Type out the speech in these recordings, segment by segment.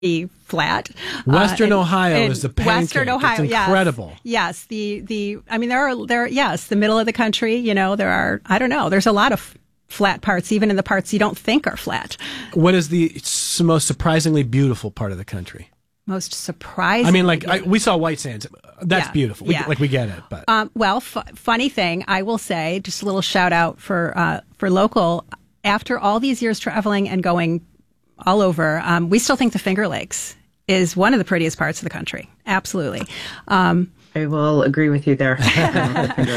flat. Western Ohio is the pancake. Western Ohio, it's incredible. Yes. I mean, yes, the middle of the country, there's a lot of flat parts, even in the parts you don't think are flat. What is the most surprisingly beautiful part of the country? Most surprising. I mean, we saw White Sands. That's beautiful. We get it. But funny thing, I will say, just a little shout out for local. After all these years traveling and going all over, we still think the Finger Lakes is one of the prettiest parts of the country. Absolutely. I will agree with you there. The Finger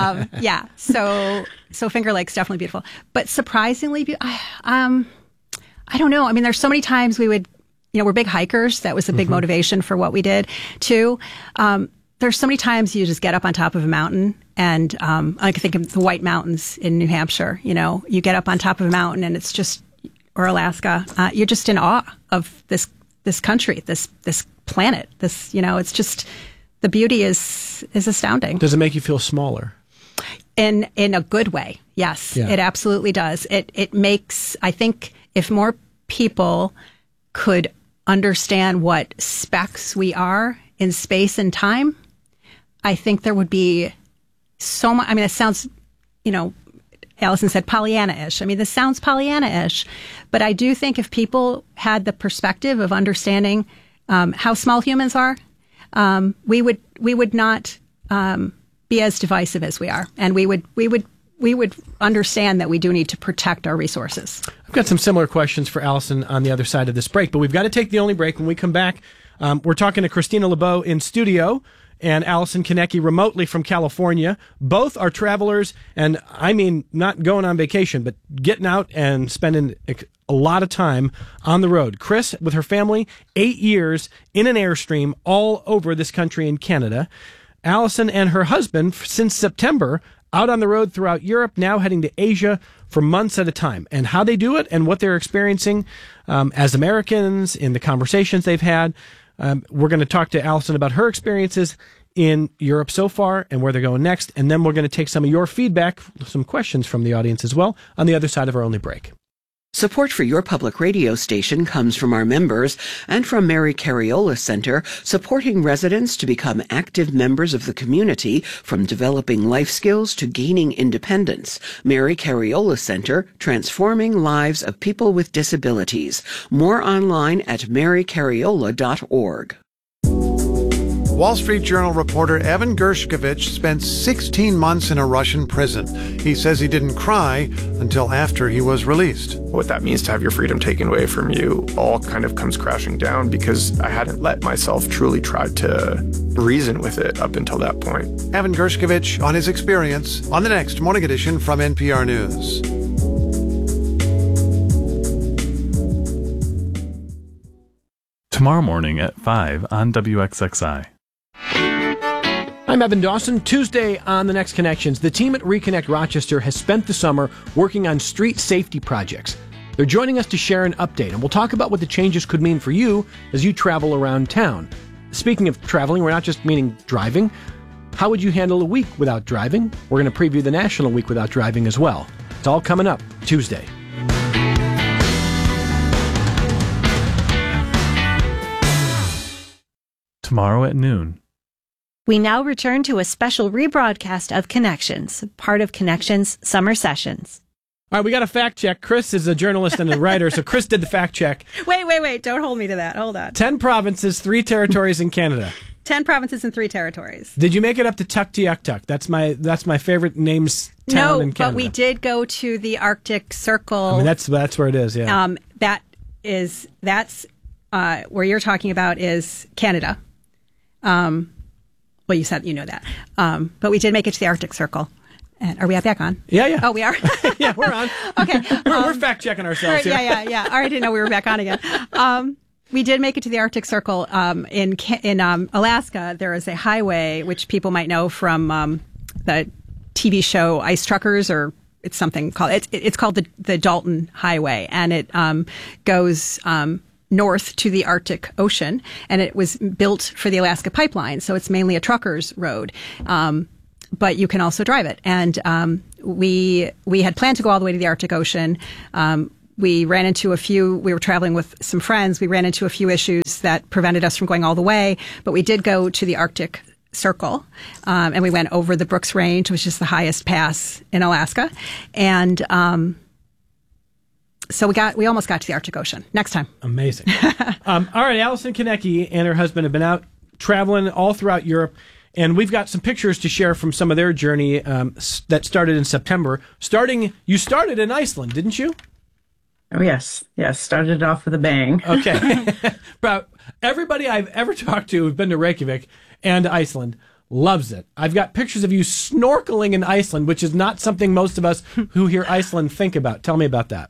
Lakes. So Finger Lakes definitely beautiful, but surprisingly, I don't know. I mean, there's so many times we would. We're big hikers. That was a big motivation for what we did, too. There's so many times you just get up on top of a mountain, and I can think of the White Mountains in New Hampshire. You get up on top of a mountain, and it's just, or Alaska, you're just in awe of this country, this planet. It's just, the beauty is astounding. Does it make you feel smaller? In a good way, yes. Yeah. It absolutely does. It makes, I think, if more people could understand what specks we are in space and time, I think there would be so much. I mean, it sounds, Allison said Pollyanna-ish. I mean, this sounds Pollyanna-ish, but I do think if people had the perspective of understanding how small humans are, we would not be as divisive as we are, and we would understand that we do need to protect our resources. I've got some similar questions for Allison on the other side of this break, but we've got to take the only break. When we come back, we're talking to Christina LeBeau in studio and Allison Konecki remotely from California. Both are travelers, and I mean not going on vacation, but getting out and spending a lot of time on the road. Chris, with her family, 8 years in an Airstream all over this country in Canada. Allison and her husband, since September, out on the road throughout Europe, now heading to Asia for months at a time. And how they do it and what they're experiencing as Americans in the conversations they've had. We're going to talk to Allison about her experiences in Europe so far and where they're going next. And then we're going to take some of your feedback, some questions from the audience as well, on the other side of our only break. Support for your public radio station comes from our members and from Mary Cariola Center, supporting residents to become active members of the community, from developing life skills to gaining independence. Mary Cariola Center, transforming lives of people with disabilities. More online at marycariola.org. Wall Street Journal reporter Evan Gershkovich spent 16 months in a Russian prison. He says he didn't cry until after he was released. What that means to have your freedom taken away from you all kind of comes crashing down, because I hadn't let myself truly try to reason with it up until that point. Evan Gershkovich on his experience on the next Morning Edition from NPR News. Tomorrow morning at 5 on WXXI. I'm Evan Dawson. Tuesday on The Next Connections, the team at Reconnect Rochester has spent the summer working on street safety projects. They're joining us to share an update, and we'll talk about what the changes could mean for you as you travel around town. Speaking of traveling, we're not just meaning driving. How would you handle a week without driving? We're going to preview the National Week Without Driving as well. It's all coming up Tuesday. Tomorrow at noon. We now return to a special rebroadcast of Connections, part of Connections Summer Sessions. All right, we got a fact check. Chris is a journalist and a writer, so Chris did the fact check. Wait. Don't hold me to that. Hold on. 10 provinces, 3 territories in Canada. 10 provinces and 3 territories. Did you make it up to Tuktoyaktuk? That's my favorate names town in Canada. No, but we did go to the Arctic Circle. I mean, that's where it is, yeah. That's where you're talking about is Canada. Well, you said you know that. But we did make it to the Arctic Circle. And are we back on? Yeah. Oh, we are? Yeah, we're on. Okay. We're fact-checking ourselves here. Yeah. All right, I didn't know we were back on again. We did make it to the Arctic Circle. In Alaska, there is a highway, which people might know from the TV show Ice Truckers, or it's something called, it's called the Dalton Highway. And it goes north to the Arctic Ocean, and it was built for the Alaska Pipeline, so it's mainly a trucker's road. But you can also drive it. And we had planned to go all the way to the Arctic Ocean. we ran into we were traveling with some friends. We ran into a few issues that prevented us from going all the way, but we did go to the Arctic Circle, and we went over the Brooks Range, which is the highest pass in Alaska. And, so we almost got to the Arctic Ocean. Next time. Amazing. All right. Allison Konecki and her husband have been out traveling all throughout Europe. And we've got some pictures to share from some of their journey that started in September. You started in Iceland, didn't you? Oh, yes. Yes, started off with a bang. Okay. But everybody I've ever talked to who's been to Reykjavik and Iceland loves it. I've got pictures of you snorkeling in Iceland, which is not something most of us who hear Iceland think about. Tell me about that.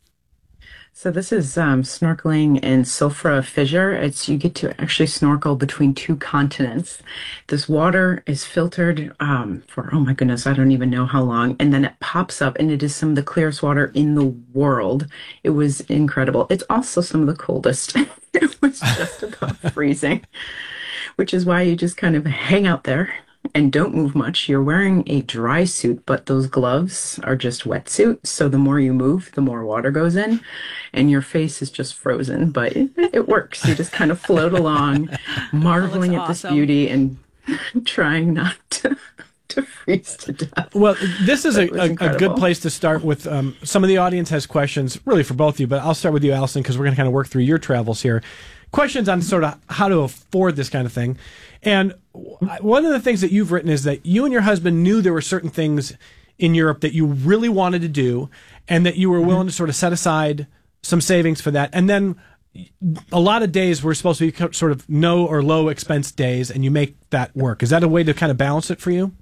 So this is snorkeling in Sulfra Fissure. You get to actually snorkel between two continents. This water is filtered for, oh my goodness, I don't even know how long. And then it pops up and it is some of the clearest water in the world. It was incredible. It's also some of the coldest. It was just about freezing, which is why you just kind of hang out there and don't move much. You're wearing a dry suit, but those gloves are just wetsuit. So the more you move, the more water goes in and your face is just frozen, but it works. You just kind of float along, marveling at this beauty and trying not to freeze to death. Well, this is a good place to start with. Some of the audience has questions really for both of you, but I'll start with you, Allison, because we're going to kind of work through your travels here. Questions on sort of how to afford this kind of thing. And one of the things that you've written is that you and your husband knew there were certain things in Europe that you really wanted to do and that you were willing to sort of set aside some savings for that. And then a lot of days were supposed to be sort of no or low expense days, and you make that work. Is that a way to kind of balance it for you?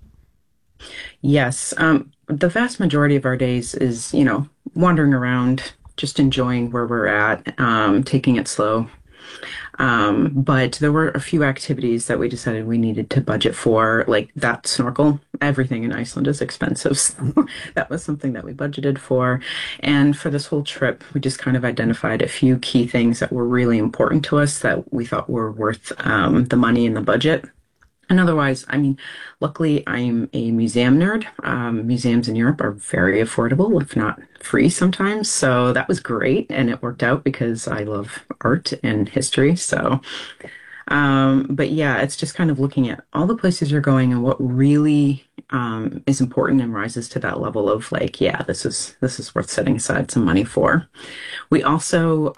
Yes. The vast majority of our days is, wandering around, just enjoying where we're at, taking it slow. But there were a few activities that we decided we needed to budget for, like that snorkel. Everything in Iceland is expensive. So that was something that we budgeted for. And for this whole trip, we just kind of identified a few key things that were really important to us that we thought were worth the money and the budget. And otherwise, luckily I'm a museum nerd. Museums in Europe are very affordable, if not free sometimes. So that was great. And it worked out because I love art and history. So, but yeah, it's just kind of looking at all the places you're going and what really is important and rises to that level of like, yeah, this is worth setting aside some money for. We also,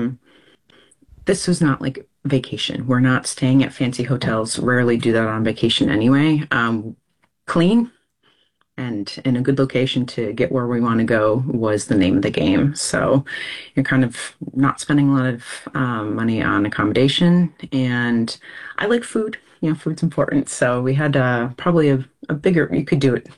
this was not like vacation. We're not staying at fancy hotels. Rarely do that on vacation anyway. Clean and in a good location to get where we want to go was the name of the game. So you're kind of not spending a lot of money on accommodation. And I like food. Food's important. So we had probably a bigger, you could do it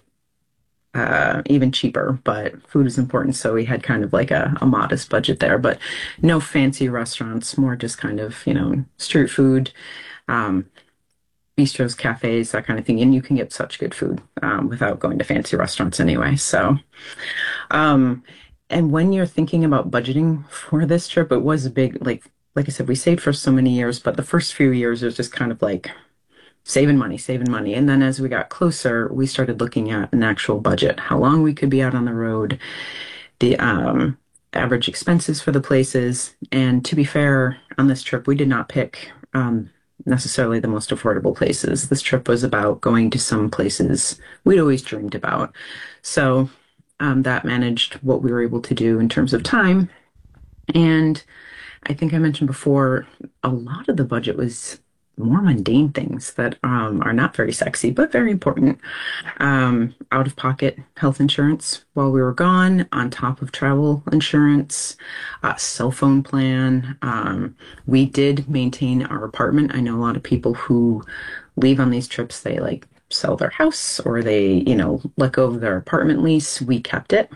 even cheaper, but food is important. So we had kind of like a modest budget there, but no fancy restaurants, more just kind of, street food, bistros, cafes, that kind of thing. And you can get such good food without going to fancy restaurants anyway. So, and when you're thinking about budgeting for this trip, it was a big, like I said, we saved for so many years, but the first few years it was just kind of like saving money. And then as we got closer, we started looking at an actual budget, how long we could be out on the road, the average expenses for the places. And to be fair, on this trip, we did not pick necessarily the most affordable places. This trip was about going to some places we'd always dreamed about. So that managed what we were able to do in terms of time. And I think I mentioned before, a lot of the budget was more mundane things that are not very sexy, but very important. Out-of-pocket health insurance while we were gone, on top of travel insurance, cell phone plan. We did maintain our apartment. I know a lot of people who leave on these trips, they like sell their house or they, let go of their apartment lease. We kept it.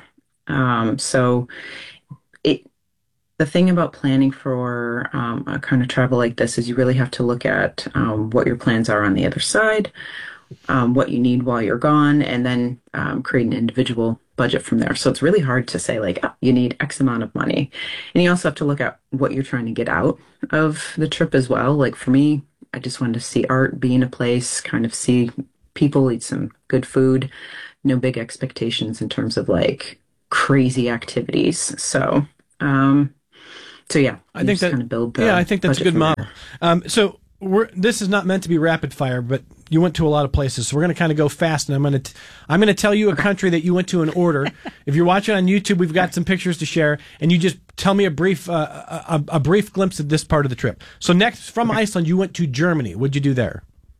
The thing about planning for a kind of travel like this is you really have to look at what your plans are on the other side, what you need while you're gone, and then create an individual budget from there. So it's really hard to say like, you need X amount of money. And you also have to look at what you're trying to get out of the trip as well. Like for me, I just wanted to see art, be in a place, kind of see people, eat some good food, no big expectations in terms of like crazy activities. So So yeah, I think that kind of build the yeah, I think that's a good budget model. So this is not meant to be rapid fire, but you went to a lot of places, so we're going to kind of go fast, and I'm going to tell you a country that you went to in order. If you're watching on YouTube, we've got some pictures to share, and you just tell me a brief glimpse of this part of the trip. So next, from Iceland, you went to Germany. What'd you do there?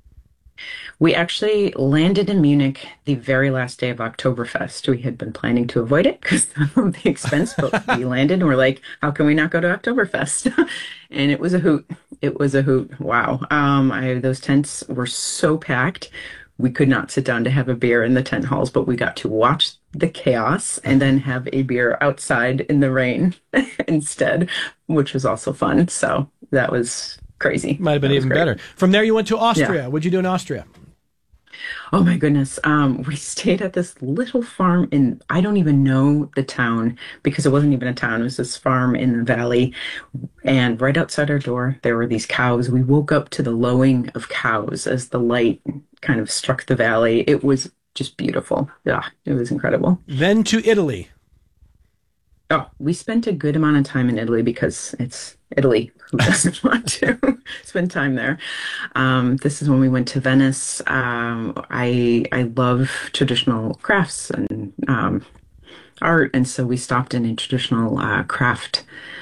We actually landed in Munich the very last day of Oktoberfest. We had been planning to avoid it because of the expense, but we landed and we're like, how can we not go to Oktoberfest? And it was a hoot. It was a hoot. Wow. Those tents were so packed. We could not sit down to have a beer in the tent halls, but we got to watch the chaos and then have a beer outside in the rain instead, which was also fun. So that was crazy. Might have been even better. From there, you went to Austria. Yeah. What'd you do in Austria? Oh my goodness. We stayed at this little farm I don't even know the town because it wasn't even a town. It was this farm in the valley. And right outside our door, there were these cows. We woke up to the lowing of cows as the light kind of struck the valley. It was just beautiful. Yeah, it was incredible. Then to Italy. Oh, we spent a good amount of time in Italy because it's Italy. Who doesn't want to spend time there? This is when we went to Venice. I love traditional crafts and art, and so we stopped in a traditional craft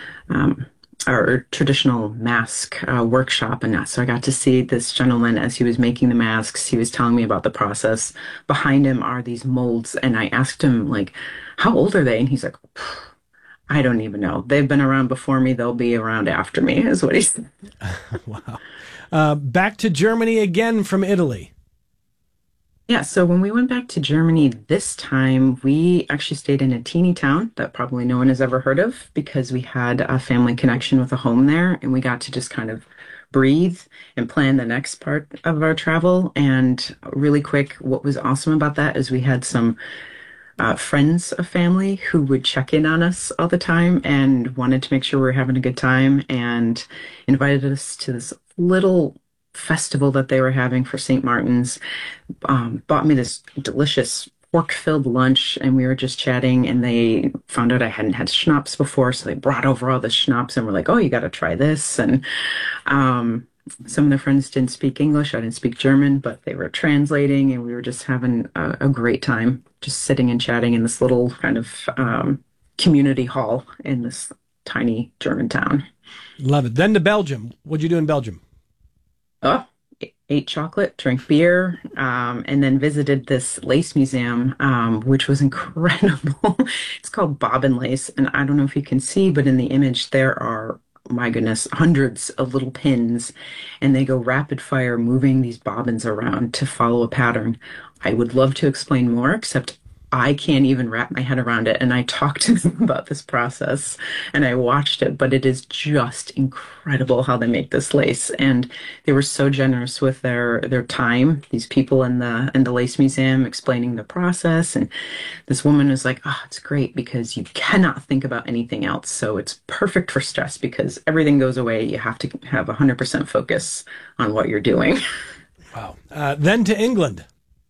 or traditional mask workshop, and so I got to see this gentleman as he was making the masks. He was telling me about the process. Behind him are these molds, and I asked him, like, how old are they? And he's like, I don't even know. They've been around before me. They'll be around after me, is what he said. Wow. Back to Germany again from Italy. Yeah, so when we went back to Germany this time, we actually stayed in a teeny town that probably no one has ever heard of because we had a family connection with a home there, and we got to just kind of breathe and plan the next part of our travel. And really quick, what was awesome about that is we had some friends of family who would check in on us all the time and wanted to make sure we were having a good time and invited us to this little festival that they were having for St. Martin's, bought me this delicious pork-filled lunch, and we were just chatting, and they found out I hadn't had schnapps before, so they brought over all the schnapps and were like, oh, you got to try this. And some of the friends didn't speak English. I didn't speak German, but they were translating, and we were just having a great time, just sitting and chatting in this little kind of community hall in this tiny German town. Love it. Then to Belgium. What'd you do in Belgium? Oh, ate chocolate, drank beer, and then visited this lace museum, which was incredible. It's called Bobbin Lace, and I don't know if you can see, but in the image there are, my goodness, hundreds of little pins, and they go rapid fire moving these bobbins around to follow a pattern. I would love to explain more, except I can't even wrap my head around it. And I talked to them about this process and I watched it, but it is just incredible how they make this lace. And they were so generous with their time, these people in the lace museum explaining the process. And this woman was like, oh, it's great because you cannot think about anything else. So it's perfect for stress because everything goes away. You have to have 100% focus on what you're doing. Wow. Then to England.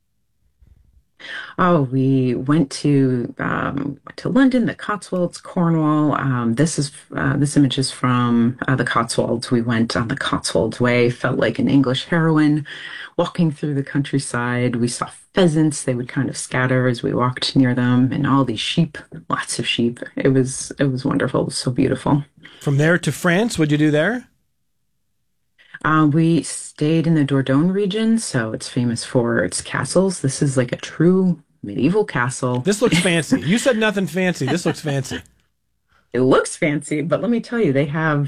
Oh, we went to London, the Cotswolds, Cornwall. This image is from the Cotswolds. We went on the Cotswolds Way, felt like an English heroine, walking through the countryside. We saw pheasants; they would kind of scatter as we walked near them, and all these sheep, lots of sheep. It was wonderful. It was so beautiful. From there to France, what'd you do there? We stayed in the Dordogne region, so it's famous for its castles. This is like a true medieval castle. This looks fancy. You said nothing fancy. This looks fancy. It looks fancy, but let me tell you, they have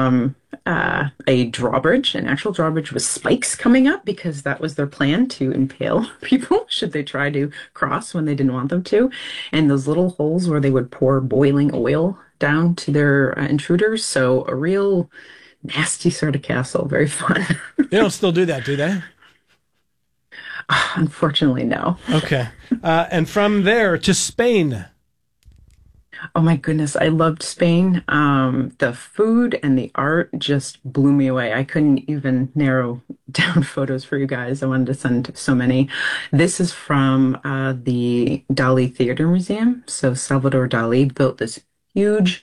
a drawbridge, an actual drawbridge with spikes coming up because that was their plan to impale people should they try to cross when they didn't want them to. And those little holes where they would pour boiling oil down to their intruders. So a real nasty sort of castle. Very fun. They don't still do that, do they? Unfortunately, no. Okay. And from there to Spain. Oh my goodness, I loved Spain. The food and the art just blew me away. I couldn't even narrow down photos for you guys. I wanted to send so many. This is from the Dali Theater Museum. So Salvador Dali built this huge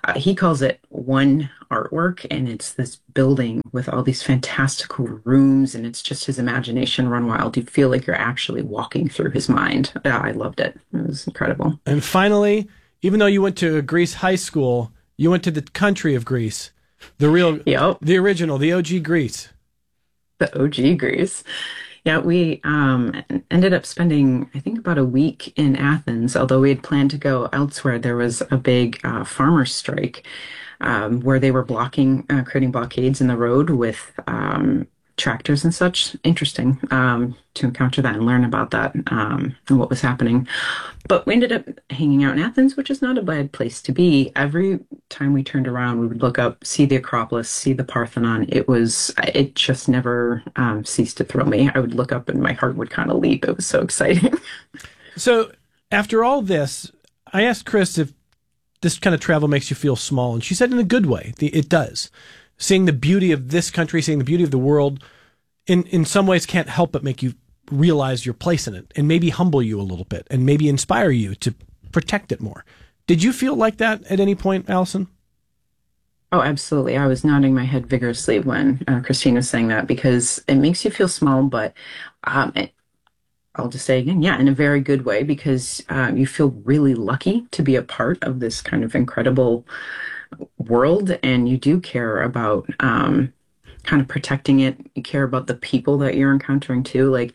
He calls it One Artwork, and it's this building with all these fantastical rooms, and it's just his imagination run wild. You feel like you're actually walking through his mind. I loved it. It was incredible. And finally, even though you went to Greece high school, you went to the country of Greece, the original, the OG Greece. The OG Greece. Yeah, we ended up spending, I think, about a week in Athens, although we had planned to go elsewhere. There was a big farmers' strike where they were creating blockades in the road with tractors and such. Interesting to encounter that and learn about that and what was happening. But we ended up hanging out in Athens, which is not a bad place to be. Every time we turned around, we would look up, see the Acropolis, see the Parthenon. It just never ceased to thrill me. I would look up and my heart would kind of leap. It was so exciting. So after all this, I asked Chris if this kind of travel makes you feel small, and she said in a good way. It does. Seeing the beauty of this country, seeing the beauty of the world, in some ways can't help but make you realize your place in it and maybe humble you a little bit and maybe inspire you to protect it more. Did you feel like that at any point, Allison? Oh, absolutely. I was nodding my head vigorously when Christine was saying that, because it makes you feel small, but I'll just say again, yeah, in a very good way, because you feel really lucky to be a part of this kind of incredible world, and you do care about kind of protecting it. You care about the people that you're encountering too. Like,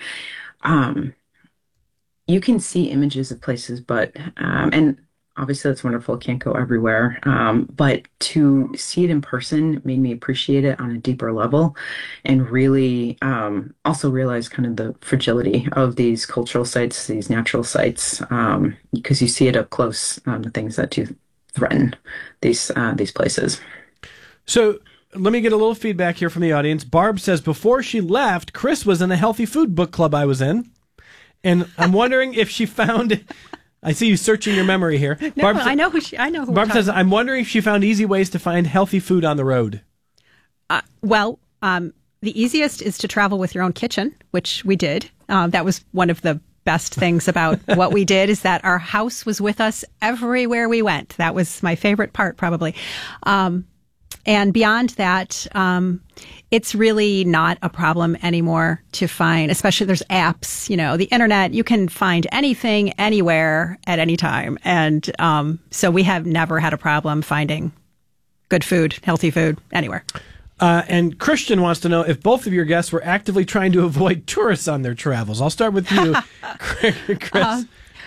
you can see images of places, but and obviously that's wonderful. Can't go everywhere, but to see it in person made me appreciate it on a deeper level, and really also realize kind of the fragility of these cultural sites, these natural sites, because you see it up close, the things that do threaten these places. So let me get a little feedback here from the audience. Barb says, before she left, Chris was in a healthy food book club I was in, and I'm wondering if she found. I see you searching your memory here. No, Barb, I know who. Barb says, I'm wondering if she found easy ways to find healthy food on the road. The easiest is to travel with your own kitchen, which we did. That was one of the best things about what we did, is that our house was with us everywhere we went. That was my favorite part, probably. And beyond that, it's really not a problem anymore to find, especially there's apps, the internet, you can find anything, anywhere, at any time. And so we have never had a problem finding good food, healthy food, anywhere. And Christian wants to know if both of your guests were actively trying to avoid tourists on their travels. I'll start with you, Chris.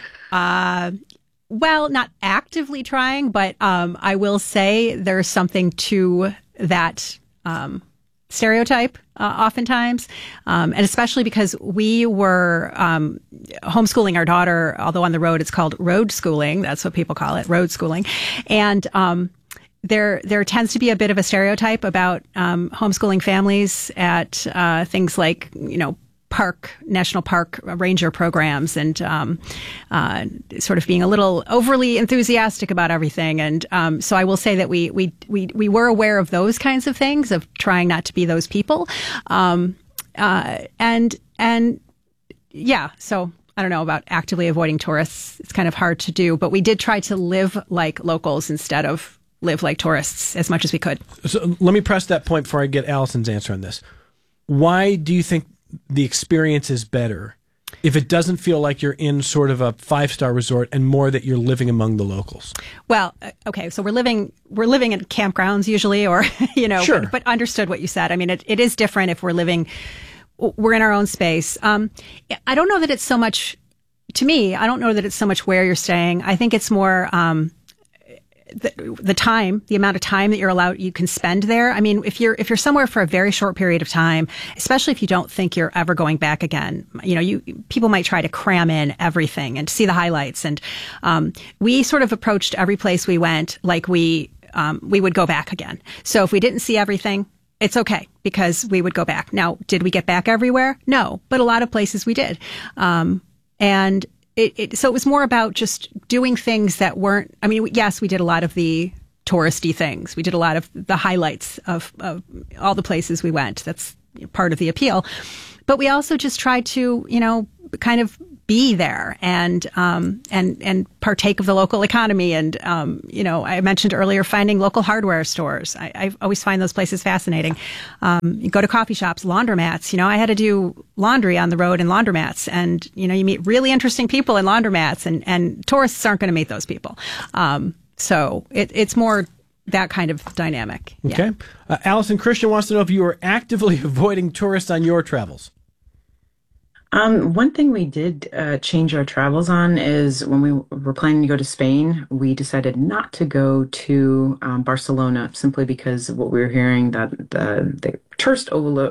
Well, not actively trying, but I will say there's something to that stereotype oftentimes, and especially because we were homeschooling our daughter, although on the road it's called road schooling. That's what people call it, road schooling. And there tends to be a bit of a stereotype about homeschooling families at things like, national park ranger programs, and sort of being a little overly enthusiastic about everything. And so I will say that we were aware of those kinds of things, of trying not to be those people. And yeah, so I don't know about actively avoiding tourists. It's kind of hard to do, but we did try to live like locals instead of live like tourists as much as we could. So let me press that point before I get Allison's answer on this. Why do you think the experience is better if it doesn't feel like you're in sort of a 5-star resort and more that you're living among the locals? Well, okay, so we're living in campgrounds usually, or sure. but understood what you said. I mean, it is different if we're in our own space. I don't know that it's so much, to me, I don't know that it's so much where you're staying. I think it's more the time, the amount of time that you can spend there. I mean, if you're somewhere for a very short period of time, especially if you don't think you're ever going back again, people might try to cram in everything and see the highlights. And we sort of approached every place we went like we would go back again. So if we didn't see everything, it's okay, because we would go back. Now, did we get back everywhere? No, but a lot of places we did. And so it was more about just doing things that weren't, I mean, yes, we did a lot of the touristy things. We did a lot of the highlights of all the places we went. That's part of the appeal. But we also just tried to, kind of be there and partake of the local economy. And, I mentioned earlier finding local hardware stores. I always find those places fascinating. You go to coffee shops, laundromats. I had to do laundry on the road in laundromats, and, you meet really interesting people in laundromats, and tourists aren't going to meet those people. So it's more that kind of dynamic. Yeah. Okay. Allison, Christian wants to know if you are actively avoiding tourists on your travels. One thing we did change our travels on is when we were planning to go to Spain, we decided not to go to Barcelona simply because of what we were hearing, that the tourist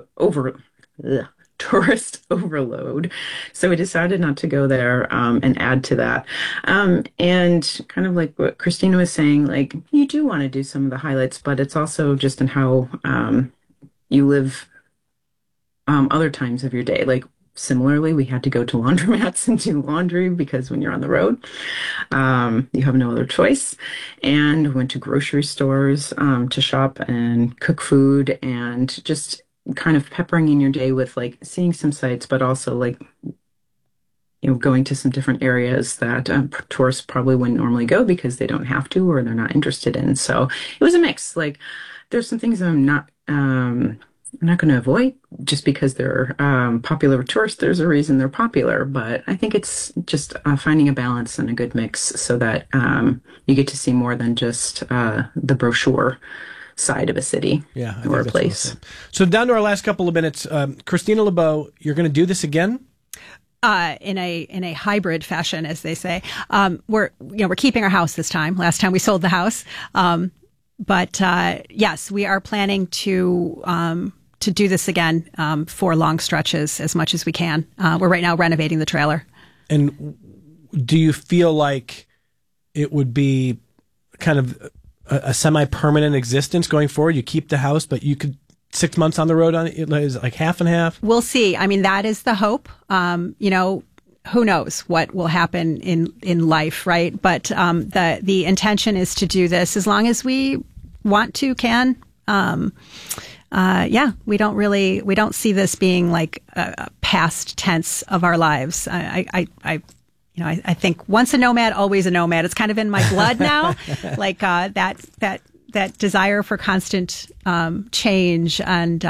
overload. So we decided not to go there and add to that. And kind of like what Christina was saying, like, you do want to do some of the highlights, but it's also just in how you live other times of your day. Like, similarly, we had to go to laundromats and do laundry because when you're on the road, you have no other choice. And went to grocery stores to shop and cook food, and just kind of peppering in your day with like seeing some sights, but also like, going to some different areas that tourists probably wouldn't normally go because they don't have to or they're not interested in. So it was a mix. Like, there's some things that I'm not going to avoid just because they're popular with tourists. There's a reason they're popular, but I think it's just finding a balance and a good mix so that you get to see more than just the brochure side of a city or a place. So down to our last couple of minutes, Christina LeBeau, you're going to do this again? In a hybrid fashion, as they say. We're keeping our house this time. Last time we sold the house. But yes, we are planning to do this again for long stretches as much as we can. We're right now renovating the trailer. And do you feel like it would be kind of a semi-permanent existence going forward? You keep the house, but you could 6 months on the road on it, is it like half and half? We'll see. I mean, that is the hope. Who knows what will happen in life, right? But the intention is to do this as long as we want to, can. We don't see this being like a past tense of our lives. I think once a nomad, always a nomad. It's kind of in my blood now, like that desire for constant change. And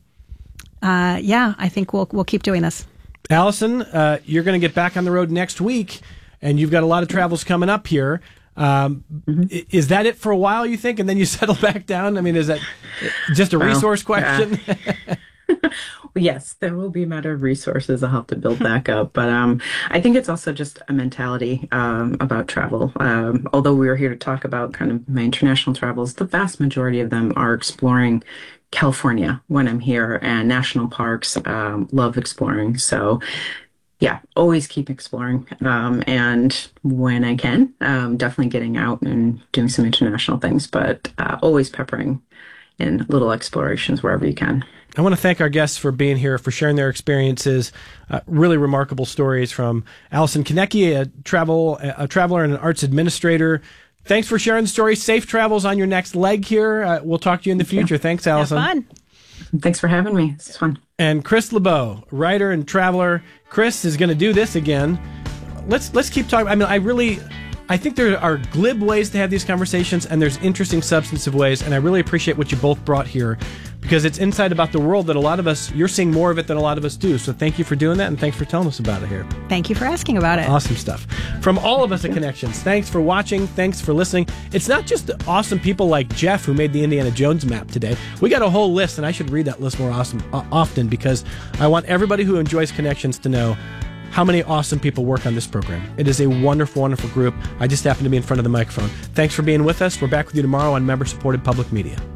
I think we'll keep doing this. Allison, you're going to get back on the road next week, and you've got a lot of travels coming up here. Is that it for a while, you think, and then you settle back down? I mean, is that just a resource question? Yes, there will be a matter of resources. I'll have to build back up. But I think it's also just a mentality about travel. Although we are here to talk about kind of my international travels, the vast majority of them are exploring California when I'm here, and national parks. Love exploring. So yeah, always keep exploring. And when I can, definitely getting out and doing some international things, but always peppering in little explorations wherever you can. I want to thank our guests for being here, for sharing their experiences. Really remarkable stories from Allison Konecki, a traveler and an arts administrator. Thanks for sharing the story. Safe travels on your next leg here. We'll talk to you in the future. Thanks, Allison. Have fun. Thanks for having me. This is fun. And Chris LeBeau, writer and traveler. Chris is going to do this again. Let's keep talking. I mean, I think there are glib ways to have these conversations, and there's interesting, substantive ways, and I really appreciate what you both brought here, because it's insight about the world that a lot of us, you're seeing more of it than a lot of us do. So thank you for doing that, and thanks for telling us about it here. Thank you for asking about it. Awesome stuff. From all of us at Connections, thanks for watching, thanks for listening. It's not just awesome people like Jeff who made the Indiana Jones map today. We got a whole list, and I should read that list more often, because I want everybody who enjoys Connections to know how many awesome people work on this program. It is a wonderful, wonderful group. I just happen to be in front of the microphone. Thanks for being with us. We're back with you tomorrow on member-supported public media.